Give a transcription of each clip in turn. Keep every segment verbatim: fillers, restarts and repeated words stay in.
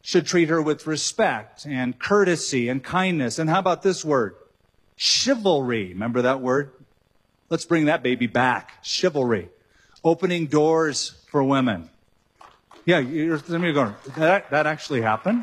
should treat her with respect and courtesy and kindness. And how about this word? Chivalry. Remember that word? Let's bring that baby back. Chivalry. Opening doors for women. Yeah, you're, you're going, that, that actually happened?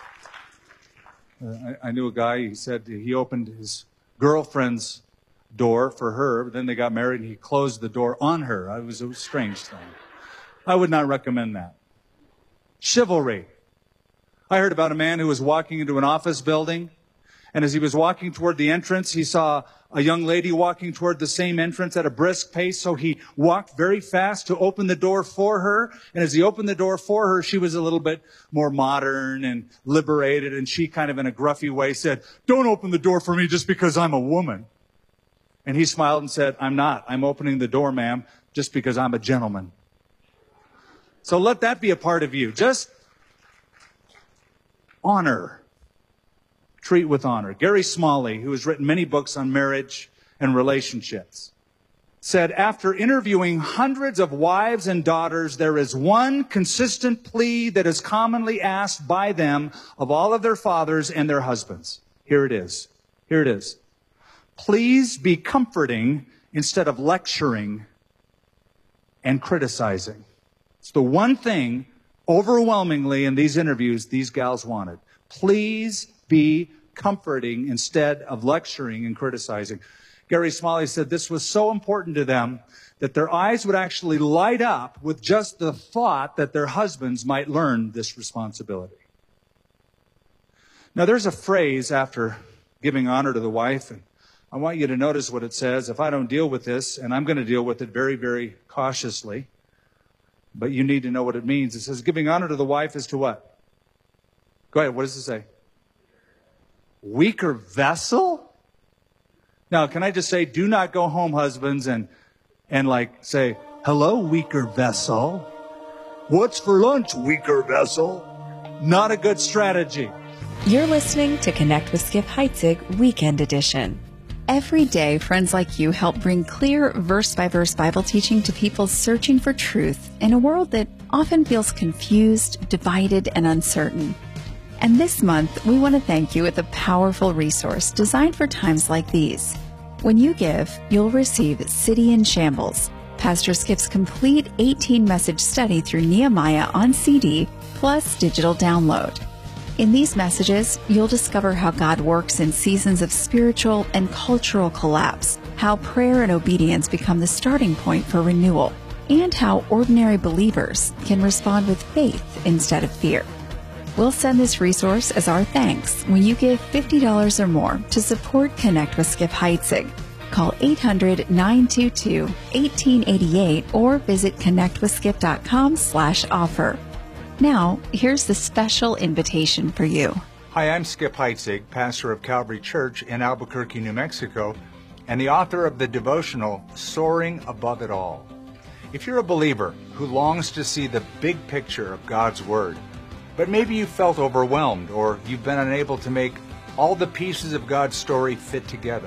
Uh, I, I knew a guy, he said he opened his girlfriend's door for her, but then they got married and he closed the door on her. It was a strange thing. I would not recommend that. Chivalry. I heard about a man who was walking into an office building, and as he was walking toward the entrance, he saw a young lady walking toward the same entrance at a brisk pace, so he walked very fast to open the door for her. And as he opened the door for her, she was a little bit more modern and liberated, and she kind of in a gruffy way said, "Don't open the door for me just because I'm a woman." And he smiled and said, "I'm not. I'm opening the door, ma'am, just because I'm a gentleman." So let that be a part of you. Just honor. Treat with honor. Gary Smalley, who has written many books on marriage and relationships, said, after interviewing hundreds of wives and daughters, there is one consistent plea that is commonly asked by them of all of their fathers and their husbands. Here it is. Here it is. Please be comforting instead of lecturing and criticizing. It's the one thing overwhelmingly in these interviews these gals wanted. Please be comforting instead of lecturing and criticizing. Gary Smalley said this was so important to them that their eyes would actually light up with just the thought that their husbands might learn this responsibility. Now, there's a phrase after giving honor to the wife, and I want you to notice what it says. If I don't deal with this, and I'm going to deal with it very, very cautiously, but you need to know what it means. It says giving honor to the wife is to what? Go ahead, what does it say? Weaker vessel? Now, can I just say, do not go home, husbands, and, and like say, hello, weaker vessel. What's for lunch, weaker vessel? Not a good strategy. You're listening to Connect with Skip Heitzig Weekend Edition. Every day, friends like you help bring clear verse-by-verse Bible teaching to people searching for truth in a world that often feels confused, divided, and uncertain. And this month, we want to thank you with a powerful resource designed for times like these. When you give, you'll receive City in Shambles, Pastor Skip's complete eighteen-message study through Nehemiah on C D, plus digital download. In these messages, you'll discover how God works in seasons of spiritual and cultural collapse, how prayer and obedience become the starting point for renewal, and how ordinary believers can respond with faith instead of fear. We'll send this resource as our thanks when you give fifty dollars or more to support Connect with Skip Heitzig. Call eight hundred, nine two two, one eight eight eight or visit connectwithskip.com slash offer. Now, here's the special invitation for you. Hi, I'm Skip Heitzig, pastor of Calvary Church in Albuquerque, New Mexico, and the author of the devotional Soaring Above It All. If you're a believer who longs to see the big picture of God's Word, but maybe you felt overwhelmed or you've been unable to make all the pieces of God's story fit together,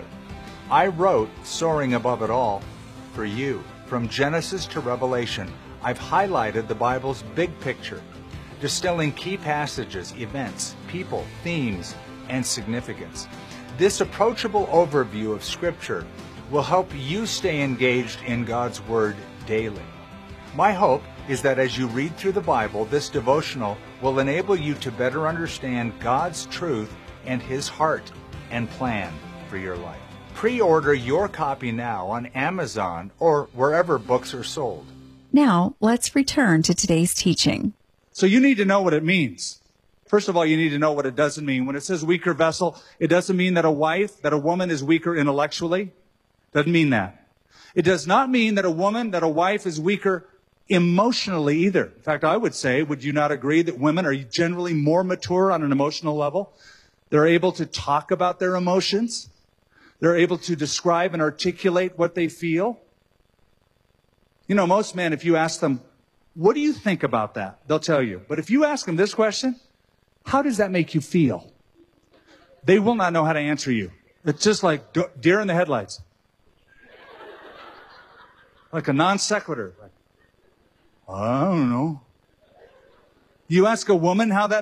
I wrote Soaring Above It All for you. From Genesis to Revelation, I've highlighted the Bible's big picture, distilling key passages, events, people, themes, and significance. This approachable overview of Scripture will help you stay engaged in God's Word daily. My hope is that as you read through the Bible, this devotional will enable you to better understand God's truth and His heart and plan for your life. Pre-order your copy now on Amazon or wherever books are sold. Now, let's return to today's teaching. So you need to know what it means. First of all, you need to know what it doesn't mean. When it says weaker vessel, it doesn't mean that a wife, that a woman is weaker intellectually. Doesn't mean that. It does not mean that a woman, that a wife is weaker emotionally either. In fact, I would say, would you not agree that women are generally more mature on an emotional level? They're able to talk about their emotions. They're able to describe and articulate what they feel. You know, most men, if you ask them, what do you think about that? They'll tell you. But if you ask them this question, how does that make you feel? They will not know how to answer you. It's just like deer in the headlights. Like a non sequitur. I don't know. You ask a woman how that